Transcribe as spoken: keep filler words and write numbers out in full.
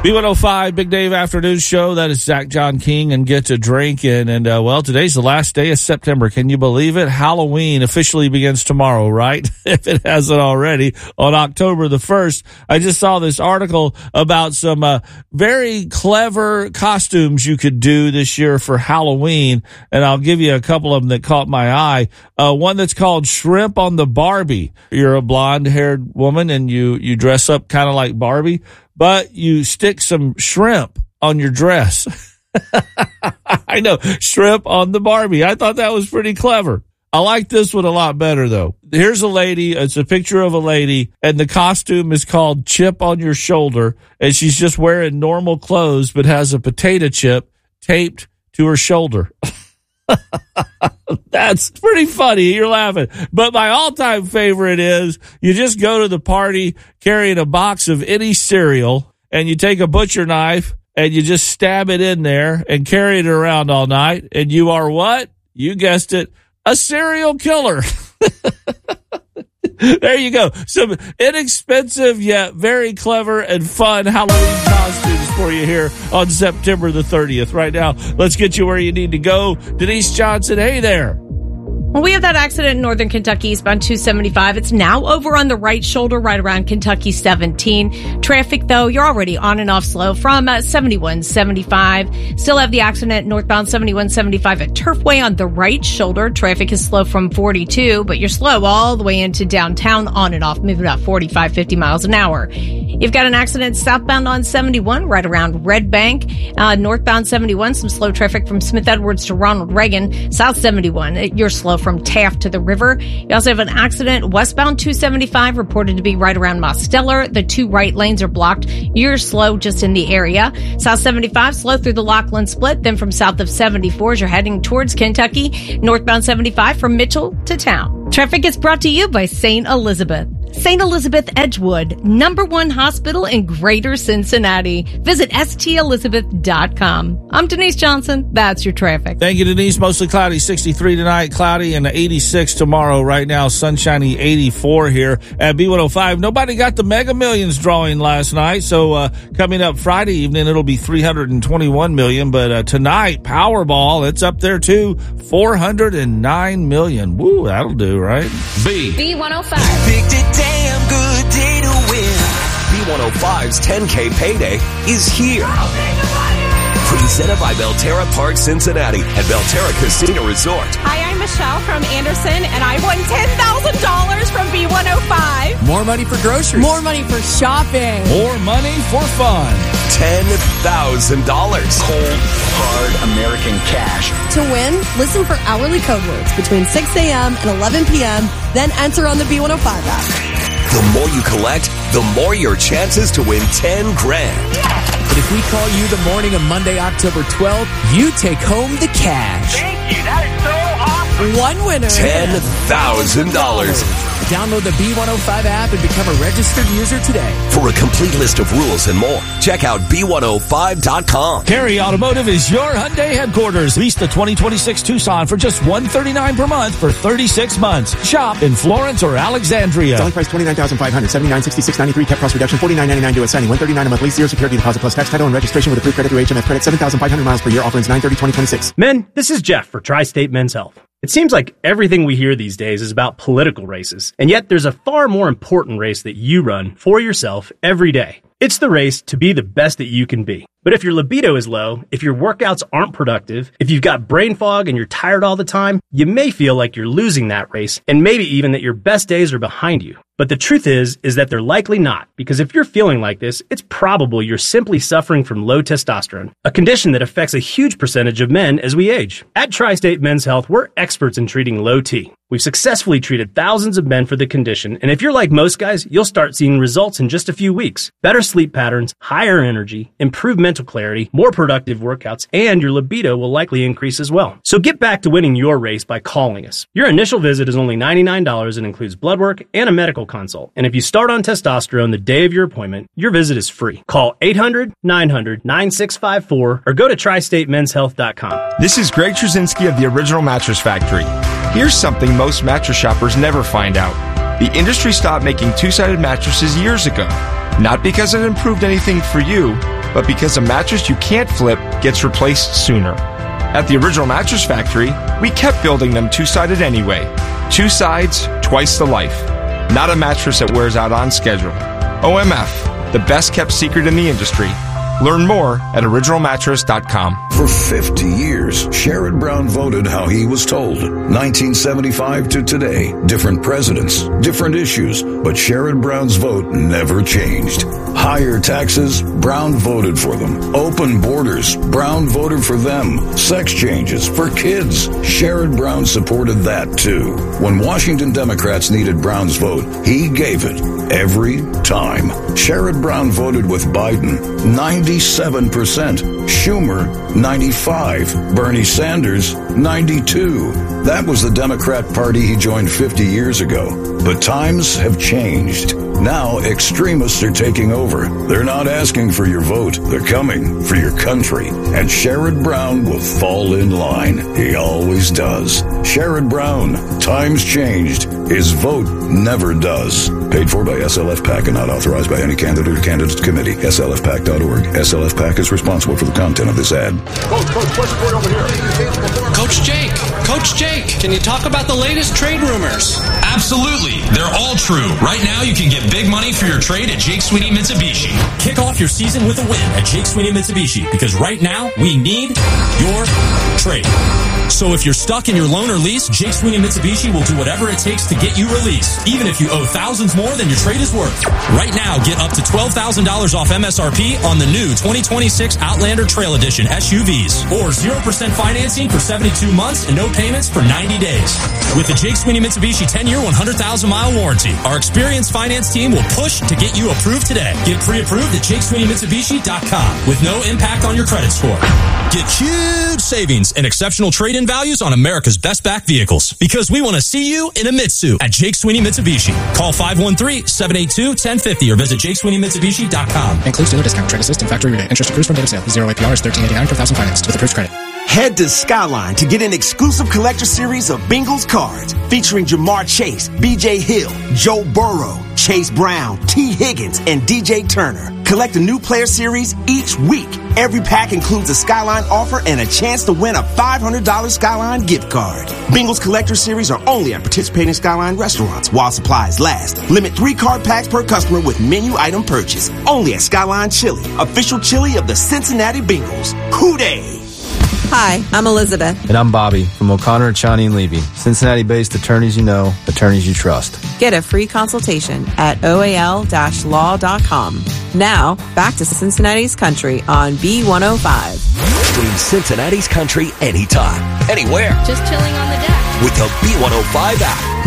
B one oh five Big Dave Afternoon Show. That is Zach John King and Get to Drinking. And, uh, well, today's the last day of September. Can you believe it? Halloween officially begins tomorrow, right? If it hasn't already, on October the first. I just saw this article about some uh, very clever costumes you could do this year for Halloween. And I'll give you a couple of them that caught my eye. Uh, one that's called Shrimp on the Barbie. You're a blonde-haired woman and you, you dress up kind of like Barbie, but you stick some shrimp on your dress. I know, shrimp on the Barbie. I thought that was pretty clever. I like this one a lot better, though. Here's a lady. It's a picture of a lady, and the costume is called Chip on Your Shoulder, and she's just wearing normal clothes but has a potato chip taped to her shoulder. That's pretty funny. You're laughing. But my all-time favorite is you just go to the party carrying a box of any cereal, and you take a butcher knife, and you just stab it in there and carry it around all night, and you are what? You guessed it, a serial killer. There you go. Some inexpensive yet very clever and fun Halloween costumes for you here on September the thirtieth. Right now, let's get you where you need to go. Denise Johnson, hey there. Well, we have that accident in northern Kentucky, eastbound two seventy-five. It's now over on the right shoulder, right around Kentucky seventeen. Traffic, though, you're already on and off slow from uh, seventy-one seventy-five. Still have the accident northbound seventy-one seventy-five at Turfway on the right shoulder. Traffic is slow from forty-two, but you're slow all the way into downtown, on and off, moving about forty-five, fifty miles an hour. You've got an accident southbound on seventy-one, right around Red Bank. Uh, northbound seventy-one, some slow traffic from Smith Edwards to Ronald Reagan. South seventy-one, you're slow from Taft to the river. You also have an accident westbound two seventy-five, reported to be right around Mosteller. The two right lanes are blocked. You're slow just in the area. South seventy-five, slow through the Lockland Split. Then from south of seventy-four, as you're heading towards Kentucky. Northbound seventy-five from Mitchell to town. Traffic is brought to you by Saint Elizabeth. Saint Elizabeth Edgewood, number one hospital in Greater Cincinnati. Visit S T Elizabeth dot com. I'm Denise Johnson. That's your traffic. Thank you, Denise. Mostly cloudy, sixty-three tonight, cloudy, and eighty-six tomorrow. Right now, sunshiny eighty-four here at B one oh five. Nobody got the Mega Millions drawing last night, so uh, coming up Friday evening, it'll be three hundred twenty-one million dollars. But uh, tonight, Powerball, it's up there too, four hundred nine million dollars. Woo, that'll do, right? B. B one oh five. Damn good day to win. B one oh five's ten K payday is here. Presented by Belterra Park Cincinnati and Belterra Casino Resort. Hi, I'm Michelle from Anderson, and I won ten thousand dollars from B one oh five. More money for groceries. More money for shopping. More money for fun. ten thousand dollars. Cold, hard American cash. To win, listen for hourly code words between six a.m. and eleven p.m., then enter on the B one oh five app. The more you collect, the more your chances to win ten grand. But if we call you the morning of Monday, October twelfth, you take home the cash. Thank you. That is so awesome. One winner. ten thousand dollars. Download the B one oh five app and become a registered user today. For a complete list of rules and more, check out B one oh five dot com. Carey Automotive is your Hyundai headquarters. Lease the twenty twenty-six Tucson for just one hundred thirty-nine dollars per month for thirty-six months. Shop in Florence or Alexandria. Selling price twenty-nine thousand five hundred dollars, seventy-nine sixty-six ninety-three. Cap cost reduction forty-nine ninety-nine due at signing. one hundred thirty-nine a month lease, zero security deposit plus tax, title and registration with approved credit through H M F credit. seven thousand five hundred miles per year. Offer ends nine thirty twenty twenty-six. Men, this is Jeff for Tri-State Men's Health. It seems like everything we hear these days is about political races, and yet there's a far more important race that you run for yourself every day. It's the race to be the best that you can be. But if your libido is low, if your workouts aren't productive, if you've got brain fog and you're tired all the time, you may feel like you're losing that race, and maybe even that your best days are behind you. But the truth is, is that they're likely not, because if you're feeling like this, it's probable you're simply suffering from low testosterone, a condition that affects a huge percentage of men as we age. At Tri-State Men's Health, we're experts in treating low T. We've successfully treated thousands of men for the condition, and if you're like most guys, you'll start seeing results in just a few weeks. Better sleep patterns, higher energy, improved mental clarity, more productive workouts, and your libido will likely increase as well. So get back to winning your race by calling us. Your initial visit is only ninety-nine dollars and includes blood work and a medical consult. And if you start on testosterone the day of your appointment, your visit is free. Call eight hundred nine hundred nine six five four or go to tri state men's health dot com. This is Greg Trzynski of the Original Mattress Factory. Here's something most mattress shoppers never find out. The industry stopped making two-sided mattresses years ago. Not because it improved anything for you, but because a mattress you can't flip gets replaced sooner. At the Original Mattress Factory, we kept building them two-sided anyway. Two sides, twice the life. Not a mattress that wears out on schedule. O M F, the best-kept secret in the industry. Learn more at original mattress dot com. For fifty years, Sherrod Brown voted how he was told. nineteen seventy-five to today, different presidents, different issues, but Sherrod Brown's vote never changed. Higher taxes, Brown voted for them. Open borders, Brown voted for them. Sex changes for kids, Sherrod Brown supported that too. When Washington Democrats needed Brown's vote, he gave it every time. Sherrod Brown voted with Biden, ninety-seven percent. Schumer, ninety-five. Bernie Sanders, ninety-two. That was the Democrat Party he joined fifty years ago. But times have changed. Now extremists are taking over. They're not asking for your vote. They're coming for your country. And Sherrod Brown will fall in line. He always does. Sherrod Brown, times changed. His vote never does. Paid for by S L F PAC and not authorized by any candidate or candidates committee. S L F PAC dot org. S L F PAC is responsible for the content of this ad. Coach, Coach, what's going over here? Coach Jake, Coach Jake, can you talk about the latest trade rumors? Absolutely. They're all true. Right now, you can get big money for your trade at Jake Sweeney Mitsubishi. Kick off your season with a win at Jake Sweeney Mitsubishi, because right now, we need your trade. So if you're stuck in your loan or lease, Jake Sweeney Mitsubishi will do whatever it takes to get you released, even if you owe thousands more than your trade is worth. Right now, get up to twelve thousand dollars off M S R P on the new twenty twenty-six Outlander Trail Edition S U Vs, or zero percent financing for seventy-two months and no payments for ninety days. With the Jake Sweeney Mitsubishi ten-year, one hundred thousand mile warranty, our experienced finance team will push to get you approved today. Get pre-approved at Jake Sweeney Mitsubishi dot com with no impact on your credit score. Get huge savings and exceptional trade-in values on America's best back vehicles, because we want to see you in a Mitsu at Jake Sweeney Mitsubishi. Call five one three, seven eight two, one zero five zero or visit Jake Sweeney Mitsubishi dot com. Includes dealer discount, trade assist, and factory rebate. Interest accrues from date of sale. Zero A P R is thirteen eighty-nine per thousand financed with approved credit. Head to Skyline to get an exclusive collector series of Bengals cards featuring Jamar Chase, B J Hill, Joe Burrow, Chase Brown, T. Higgins, and D J Turner. Collect a new player series each week. Every pack includes a Skyline offer and a chance to win a five hundred dollars Skyline gift card. Bengals collector series are only at participating Skyline restaurants while supplies last. Limit three card packs per customer with menu item purchase. Only at Skyline Chili, official chili of the Cincinnati Bengals. Hoo-day! Hi, I'm Elizabeth. And I'm Bobby from O'Connor, Chani and Levy. Cincinnati-based attorneys you know, attorneys you trust. Get a free consultation at O A L law dot com. Now, back to Cincinnati's Country on B one oh five. Stream Cincinnati's Country anytime, anywhere. Just chilling on the deck. With the B one oh five app.